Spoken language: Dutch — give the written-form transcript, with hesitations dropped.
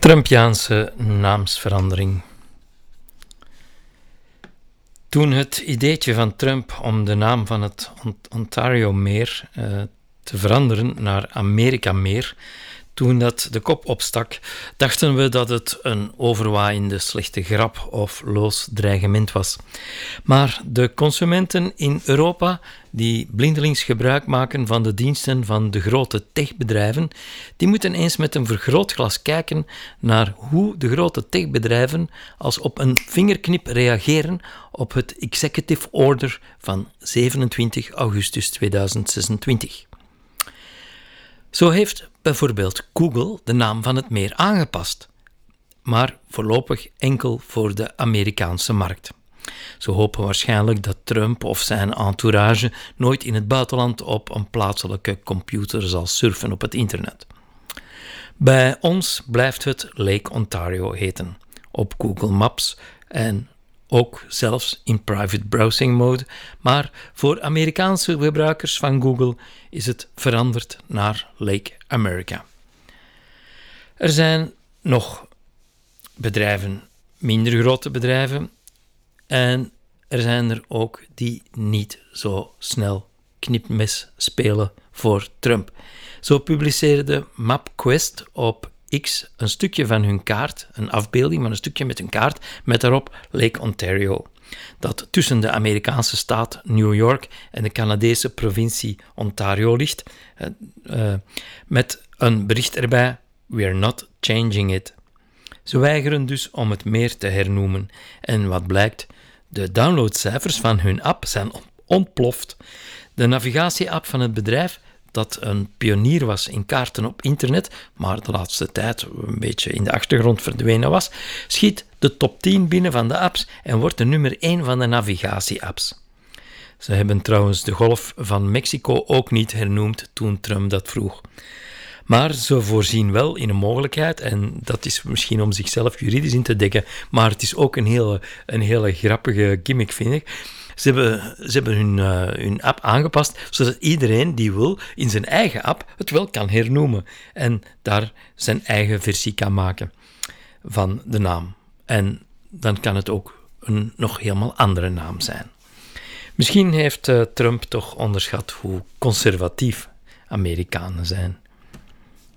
Trumpiaanse naamsverandering. Toen het ideetje van Trump om de naam van het Ontario-meer te veranderen naar Amerika-meer, toen dat de kop opstak, dachten we dat het een overwaaiende slechte grap of loos dreigement was. Maar de consumenten in Europa, die blindelings gebruik maken van de diensten van de grote techbedrijven, die moeten eens met een vergrootglas kijken naar hoe de grote techbedrijven als op een vingerknip reageren op het Executive Order van 27 augustus 2026. Zo heeft bijvoorbeeld Google de naam van het meer aangepast, maar voorlopig enkel voor de Amerikaanse markt. Ze hopen waarschijnlijk dat Trump of zijn entourage nooit in het buitenland op een plaatselijke computer zal surfen op het internet. Bij ons blijft het Lake Ontario heten, op Google Maps en ook zelfs in private browsing mode, maar voor Amerikaanse gebruikers van Google is het veranderd naar Lake America. Er zijn nog bedrijven, minder grote bedrijven, en er zijn er ook die niet zo snel knipmes spelen voor Trump. Zo publiceerde MapQuest op X een stukje van hun kaart, een afbeelding van een stukje met hun kaart, met daarop Lake Ontario, dat tussen de Amerikaanse staat New York en de Canadese provincie Ontario ligt, met een bericht erbij: "We're not changing it." Ze weigeren dus om het meer te hernoemen. En wat blijkt? De downloadcijfers van hun app zijn ontploft. De navigatie-app van het bedrijf, dat een pionier was in kaarten op internet, maar de laatste tijd een beetje in de achtergrond verdwenen was, schiet de top 10 binnen van de apps en wordt de nummer 1 van de navigatie-apps. Ze hebben trouwens de golf van Mexico ook niet hernoemd toen Trump dat vroeg. Maar ze voorzien wel in een mogelijkheid, en dat is misschien om zichzelf juridisch in te dekken, maar het is ook een hele grappige gimmick, vind ik. Ze hebben hun app aangepast, zodat iedereen die wil in zijn eigen app het wel kan hernoemen en daar zijn eigen versie kan maken van de naam. En dan kan het ook een nog helemaal andere naam zijn. Misschien heeft Trump toch onderschat hoe conservatief Amerikanen zijn.